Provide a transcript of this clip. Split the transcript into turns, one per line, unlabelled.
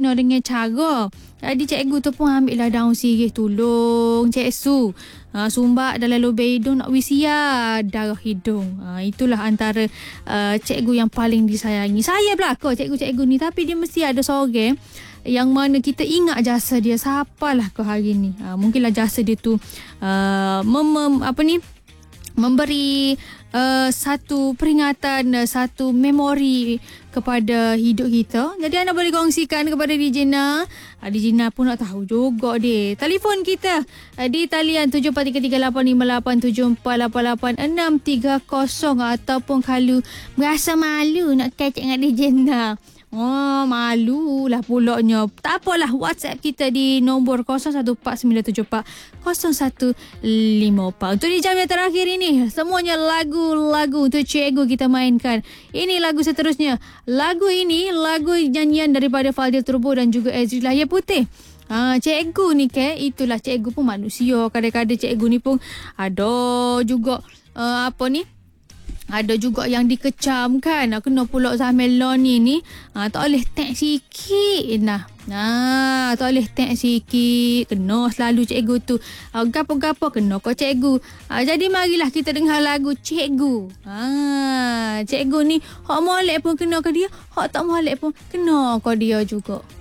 kena dengan cara. Jadi cikgu tu pun ambil lah daun sirih, tolong Cik Su. Sumbak dalam lubang hidung nak wisia darah hidung. Itulah antara cikgu yang paling disayangi. Saya belakang cikgu-cikgu ni, tapi dia mesti ada seorang yang mana kita ingat jasa dia. Siapalah ke hari ni. Mungkinlah jasa dia tu memberi satu peringatan, satu memori kepada hidup kita. Jadi anda boleh kongsikan kepada DJ Na. DJ Na pun nak tahu juga dia. Telefon kita di talian 7438587488 ataupun kalau merasa malu nak kecek dengan DJ Na. Malulah pulaknya. Tak apalah, WhatsApp kita di nombor 0149740154. Untuk di jam yang terakhir ini, semuanya lagu-lagu untuk cikgu kita mainkan. Ini lagu seterusnya. Lagu ini lagu nyanyian daripada Fadil Turbo dan juga Ezri Lahir Putih. Cikgu ni itulah cikgu pun manusia. Kadang-kadang cikgu ni pun ada juga ada juga yang dikecam kan. Kena pula Zahmel ni tak boleh tak sikit tak boleh tak sikit. Kena selalu cikgu tu. Gapo-gapo kena kau cikgu. Jadi marilah kita dengar lagu Cikgu. Cikgu ni hak molek pun kena ke dia, hak tak molek pun kena ke dia juga.